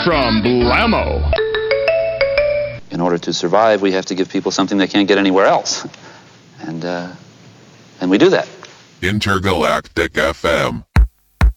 from Blammo. In order to survive, we have to give people something they can't get anywhere else. And we do that. Intergalactic FM.